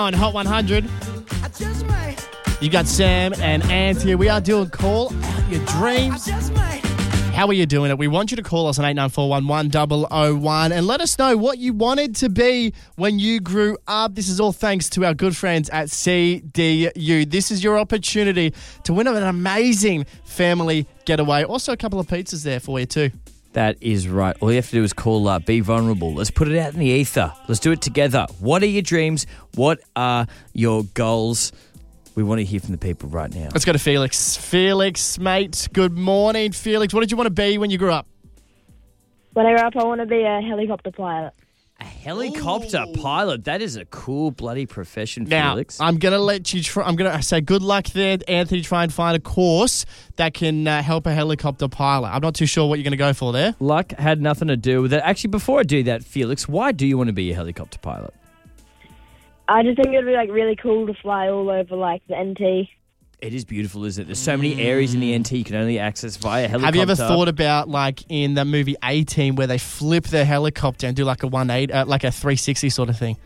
On Hot 100, you got Sam and Anthea. We are doing Call Out Your Dreams. How are you doing it? We want you to call us on 89411001 and let us know what you wanted to be when you grew up. This is all thanks to our good friends at CDU. This is your opportunity to win an amazing family getaway. Also, a couple of pizzas there for you too. That is right. All you have to do is call up, be vulnerable. Let's put it out in the ether. Let's do it together. What are your dreams? What are your goals? We want to hear from the people right now. Let's go to Felix. Felix, mate, good morning. Felix, what did you want to be when you grew up? When I grow up, I want to be a helicopter pilot. A helicopter pilot. That is a cool bloody profession, Now, Felix. I'm going to let you try. I'm going to say good luck there, Anthony. Try and find a course that can help a helicopter pilot. I'm not too sure what you're going to go for there. Luck had nothing to do with it. Actually, before I do that, Felix, why do you want to be a helicopter pilot? I just think it would be really cool to fly all over the NT. It is beautiful, isn't it? There's so many areas in the NT you can only access via helicopter. Have you ever thought about in the movie A-Team where they flip their helicopter and do a 180, like a 360 sort of thing?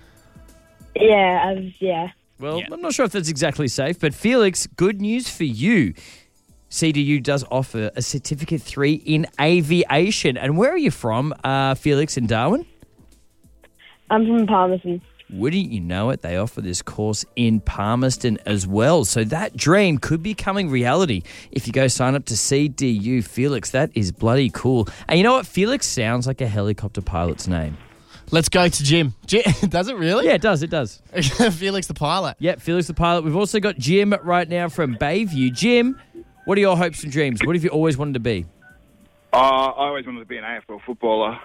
Yeah. Well, I'm not sure if that's exactly safe, but Felix, good news for you. CDU does offer a Certificate 3 in aviation. And where are you from, Felix, in Darwin? I'm from Palmerston. Wouldn't you know it? They offer this course in Palmerston as well. So that dream could be coming reality if you go sign up to CDU. Felix, that is bloody cool. And you know what? Felix sounds like a helicopter pilot's name. Let's go to Jim. Does it really? Yeah, it does. It does. Felix the pilot. Yeah, Felix the pilot. We've also got Jim right now from Bayview. Jim, what are your hopes and dreams? What have you always wanted to be? I always wanted to be an AFL footballer.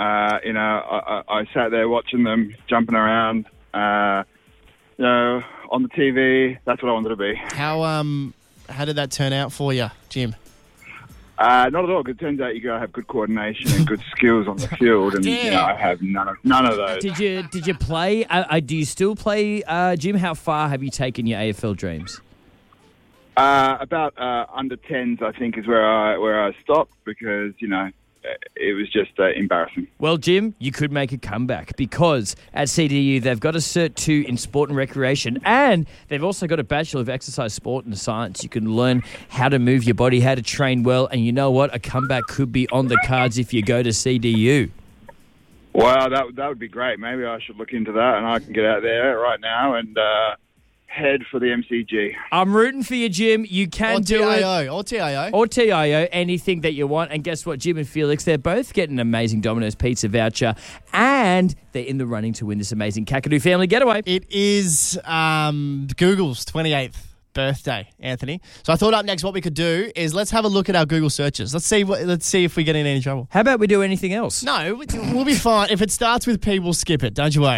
I sat there watching them jumping around, on the TV. That's what I wanted to be. How did that turn out for you, Jim? Not at all. It turns out you got to have good coordination and good skills on the field, and I have none of those. Did you play? Do you still play, Jim? How far have you taken your AFL dreams? About under 10s, I think, is where I stopped because it was just embarrassing. Well, Jim, you could make a comeback because at CDU they've got a Cert 2 in Sport and Recreation and they've also got a Bachelor of Exercise, Sport and Science. You can learn how to move your body, how to train well, and you know what? A comeback could be on the cards if you go to CDU. Wow, that would be great. Maybe I should look into that and I can get out there right now and head for the MCG. I'm rooting for you, Jim. You can do it. Or TIO. Or TIO, anything that you want. And guess what, Jim and Felix, they're both getting an amazing Domino's Pizza voucher and they're in the running to win this amazing Kakadu family getaway. It is Google's 28th birthday, Anthony. So I thought up next what we could do is let's have a look at our Google searches. Let's see if we get in any trouble. How about we do anything else? No, we'll be fine. If it starts with P, we'll skip it. Don't you worry.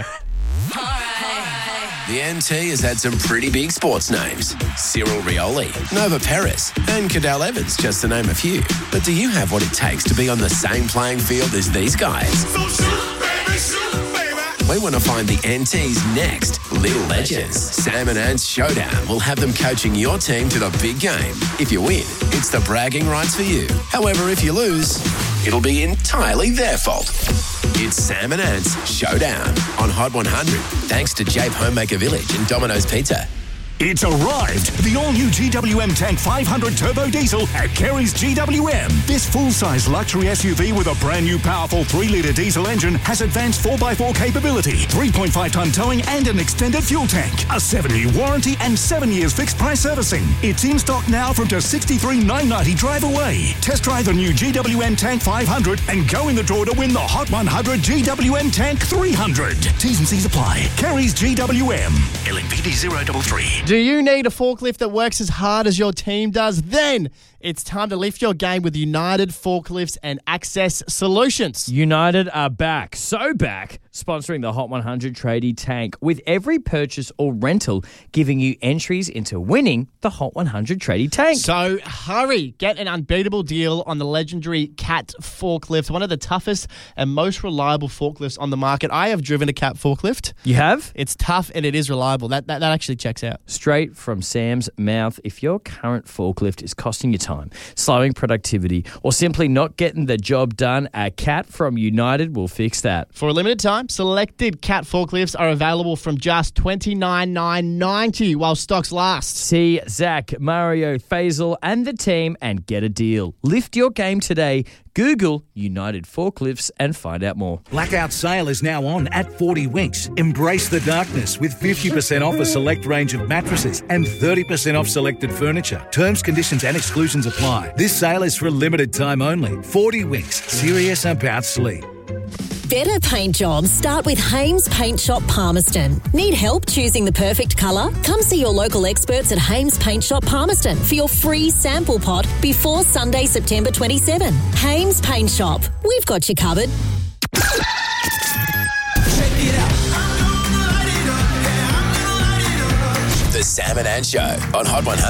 The NT has had some pretty big sports names. Cyril Rioli, Nova Perez, and Cadel Evans, just to name a few. But do you have what it takes to be on the same playing field as these guys? So shoot, baby. We want to find the NT's next Little Legends. Sam and Ant's Showdown will have them coaching your team to the big game. If you win, it's the bragging rights for you. However, if you lose, it'll be entirely their fault. It's Sam and Ant's Showdown on Hot 100, thanks to Jape Homemaker Village and Domino's Pizza. It's arrived. The all-new GWM Tank 500 Turbo Diesel at Kerry's GWM. This full-size luxury SUV with a brand-new powerful 3-litre diesel engine has advanced 4x4 capability, 3.5-tonne towing and an extended fuel tank, a 7-year warranty and 7 years fixed-price servicing. It's in stock now from just $63,990 drive away. Test drive the new GWM Tank 500 and go in the draw to win the Hot 100 GWM Tank 300. T's and C's apply. Kerry's GWM. LMPD 033. Do you need a forklift that works as hard as your team does? Then it's time to lift your game with United Forklifts and Access Solutions. United are back, so back, sponsoring the Hot 100 Tradie Tank with every purchase or rental giving you entries into winning the Hot 100 Tradie Tank. So hurry, get an unbeatable deal on the legendary Cat forklift, one of the toughest and most reliable forklifts on the market. I have driven a Cat forklift. You have? It's tough and it is reliable. That actually checks out. straight from Sam's mouth. If your current forklift is costing you time, slowing productivity, or simply not getting the job done, a Cat from United will fix that. For a limited time, selected Cat forklifts are available from just $29,990 while stocks last. See Zach, Mario, Faisal and the team and get a deal. Lift your game today. Google United Forklifts and find out more. Blackout sale is now on at 40 Winks. Embrace the darkness with 50% off a select range of mattresses and 30% off selected furniture. Terms, conditions and exclusions apply. This sale is for a limited time only. 40 Winks. Serious about sleep. Better paint jobs start with Hames Paint Shop Palmerston. Need help choosing the perfect colour? Come see your local experts at Hames Paint Shop Palmerston for your free sample pot before Sunday, September 27. Hames Paint Shop. We've got you covered. The Sam and Ann Show on Hot 100.